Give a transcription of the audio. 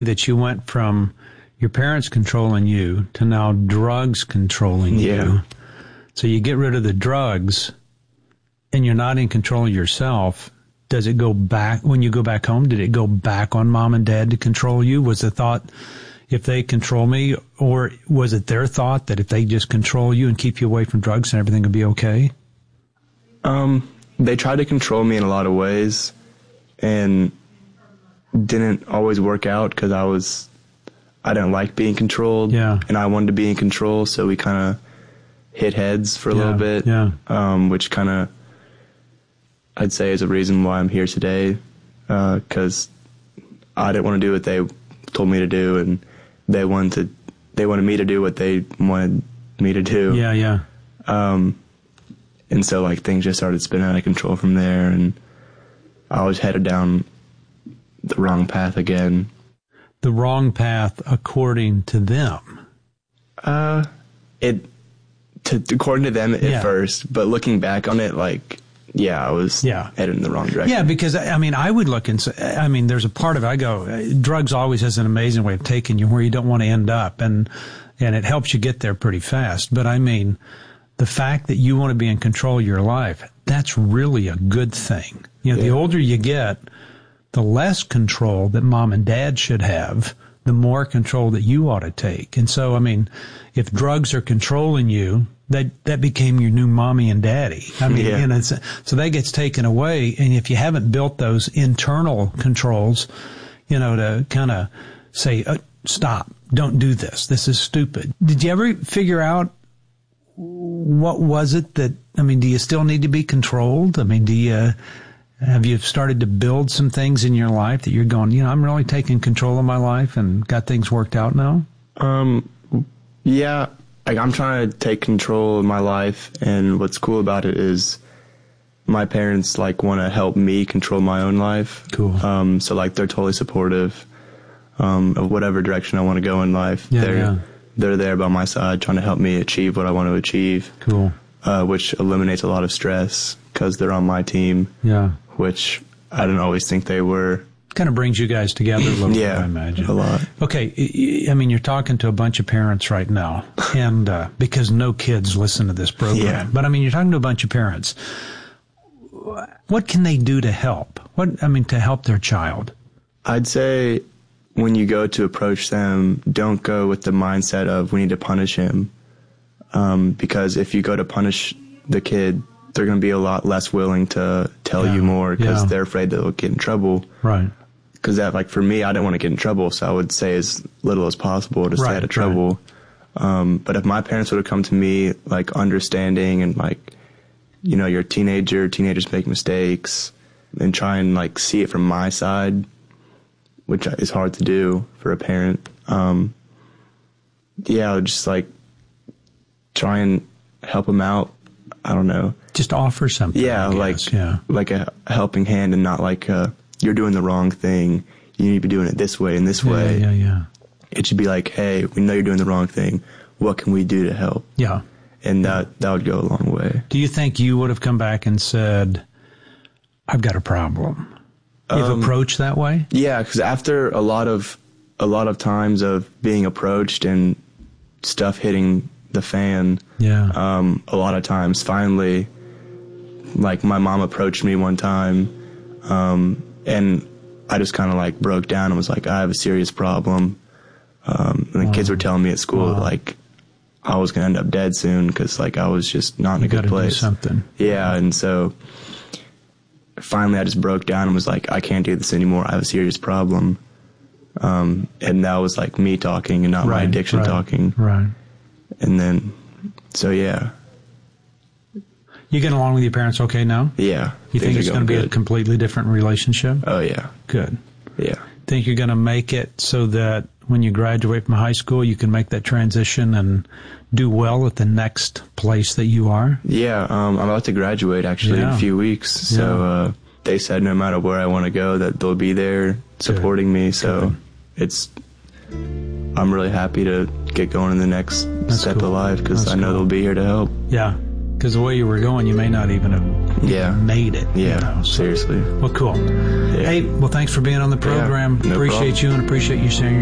that you went from your parents controlling you to now drugs controlling you. So you get rid of the drugs and you're not in control of yourself. Does it go back when you go back home? Did it go back on mom and dad to control you? Was the thought, if they control me, or was it their thought that if they just control you and keep you away from drugs and everything would be okay? They tried to control me in a lot of ways and didn't always work out because I didn't like being controlled. And I wanted to be in control. So we kind of hit heads for a little bit, which kind of, I'd say, is a reason why I'm here today. Cause I didn't want to do what they told me to do, and they wanted me to do what they wanted me to do. And so like things just started spinning out of control from there, and I was headed down the wrong path again. The wrong path according to them? According to them at first, but looking back on it, like, I was headed in the wrong direction. Yeah, because, I mean, I would look and say, I mean, there's a part of it, I go, drugs always has an amazing way of taking you where you don't want to end up, and it helps you get there pretty fast. But I mean, the fact that you want to be in control of your life, that's really a good thing. You know, the older you get, the less control that mom and dad should have, the more control that you ought to take. And so, I mean, if drugs are controlling you, that became your new mommy and daddy. I mean, you know, so that gets taken away. And if you haven't built those internal controls, you know, to kind of say, stop, don't do this. This is stupid. Did you ever figure out what was it that, I mean, do you still need to be controlled? I mean, have you started to build some things in your life that you're going, you know, I'm really taking control of my life and got things worked out now? Yeah, like I'm trying to take control of my life, and what's cool about it is my parents like want to help me control my own life. Cool. So like they're totally supportive of whatever direction I want to go in life. They're there by my side trying to help me achieve what I want to achieve. Cool. Which eliminates a lot of stress because they're on my team. Which I didn't always think they were. Kind of brings you guys together a little bit, I imagine. A lot. Okay, I mean, you're talking to a bunch of parents right now, and because no kids listen to this program. But I mean, you're talking to a bunch of parents. What can they do to help? To help their child? I'd say when you go to approach them, don't go with the mindset of we need to punish him. Because if you go to punish the kid, they're going to be a lot less willing to tell you more because they're afraid they'll get in trouble. Right. Because that, like, for me, I didn't want to get in trouble, so I would say as little as possible to stay out of trouble. But if my parents would have come to me, like, understanding and, like, you know, you're a teenager, teenagers make mistakes, and try and, like, see it from my side, which is hard to do for a parent. I would just, like, try and help them out. I don't know. Just offer something. Like a helping hand, and not like you're doing the wrong thing. You need to be doing it this way and this way. It should be like, hey, we know you're doing the wrong thing. What can we do to help? Yeah. And that would go a long way. Do you think you would have come back and said, I've got a problem? You've approached that way? Yeah, because after a lot of times of being approached and stuff hitting the fan, a lot of times, finally, like my mom approached me one time, and I just kind of like broke down and was like, I have a serious problem. And the kids were telling me at school, like, I was going to end up dead soon because, like, I was just not in a good place. Do something. Yeah, and so finally I just broke down and was like, I can't do this anymore. I have a serious problem. And that was, like, me talking and not my addiction talking. Right. And then, so, yeah. You getting along with your parents okay now? Yeah. You think it's going to be a completely different relationship? Oh, yeah. Good. Yeah. Think you're going to make it so that when you graduate from high school, you can make that transition and do well at the next place that you are? Yeah, I'm about to graduate, actually, in a few weeks. So they said no matter where I want to go, that they'll be there supporting me. So I'm really happy to get going in the next step of life because I know they'll be here to help. Yeah, because the way you were going, you may not even have Yeah. You made it. Yeah. You know, so. Seriously. Well, cool. Yeah. Hey, well, thanks for being on the program. Yeah, no appreciate problem. you and appreciate you sharing